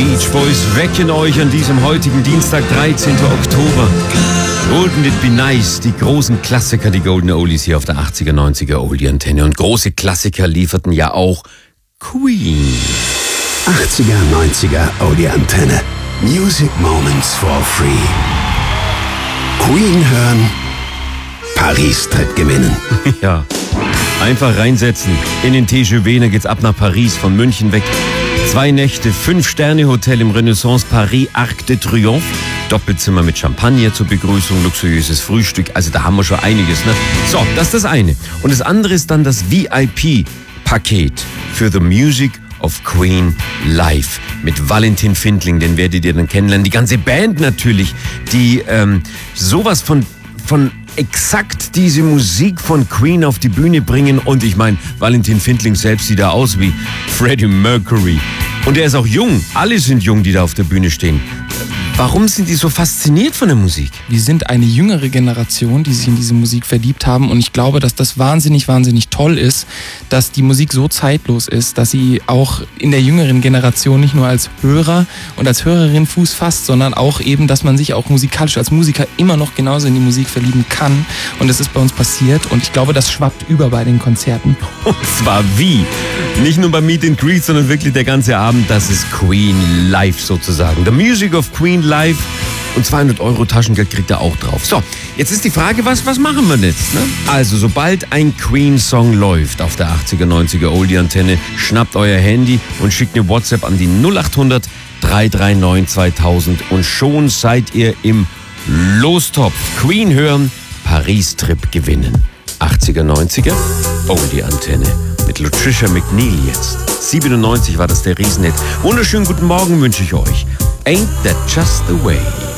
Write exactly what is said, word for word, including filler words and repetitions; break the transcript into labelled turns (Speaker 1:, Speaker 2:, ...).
Speaker 1: Beach Boys wecken euch an diesem heutigen Dienstag, dreizehnten Oktober. Wouldn't it be nice? Die großen Klassiker, die Golden Oldies hier auf der achtziger, neunziger Oldie-Antenne. Und große Klassiker lieferten ja auch Queen.
Speaker 2: achtziger, neunziger Oldie-Antenne. Music Moments for free. Queen hören, Paris-Trip gewinnen.
Speaker 1: Ja, einfach reinsetzen. In den T G V, da geht's ab nach Paris, von München weg. Zwei Nächte, Fünf-Sterne-Hotel im Renaissance Paris, Arc de Triomphe. Doppelzimmer mit Champagner zur Begrüßung, luxuriöses Frühstück. Also da haben wir schon einiges, ne? So, das ist das eine. Und das andere ist dann das V I P-Paket für The Music of Queen live mit Valentin Findling, den werdet ihr dann kennenlernen. Die ganze Band natürlich, die ähm, sowas von, von exakt diese Musik von Queen auf die Bühne bringen. Und ich meine, Valentin Findling selbst sieht da aus wie Freddie Mercury. Und er ist auch jung. Alle sind jung, die da auf der Bühne stehen. Warum sind die so fasziniert von der Musik?
Speaker 3: Wir sind eine jüngere Generation, die sich in diese Musik verliebt haben, und ich glaube, dass das wahnsinnig, wahnsinnig toll ist, dass die Musik so zeitlos ist, dass sie auch in der jüngeren Generation nicht nur als Hörer und als Hörerin Fuß fasst, sondern auch eben, dass man sich auch musikalisch als Musiker immer noch genauso in die Musik verlieben kann, und das ist bei uns passiert, und ich glaube, das schwappt über bei den Konzerten.
Speaker 1: Und zwar wie? Nicht nur beim Meet and Greet, sondern wirklich der ganze Abend, das ist Queen live sozusagen. The Music of Queen live, und zweihundert Euro Taschengeld kriegt er auch drauf. So, jetzt ist die Frage, was, was machen wir jetzt? Ne? Also, sobald ein Queen-Song läuft auf der achtziger, neunziger Oldie-Antenne, schnappt euer Handy und schickt eine WhatsApp an die null acht hundert, drei drei neun, zweitausend und schon seid ihr im Lostopf. Queen hören, Paris-Trip gewinnen. achtziger, neunziger Oldie-Antenne. Mit Lutricia McNeil jetzt. siebenundneunzig war das der Riesenhit. Wunderschönen guten Morgen wünsche ich euch. Ain't that just the way?